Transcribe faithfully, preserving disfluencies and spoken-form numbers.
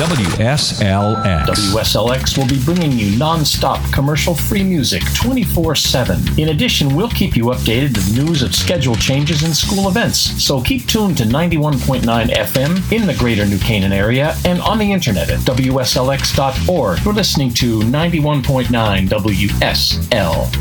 W S L X. W S L X will be bringing you non-stop commercial-free music twenty-four seven. In addition, we'll keep you updated with news of schedule changes and school events. So keep tuned to ninety-one point nine F M in the greater New Canaan area and on the internet at W S L X dot org. You're listening to ninety-one point nine W S L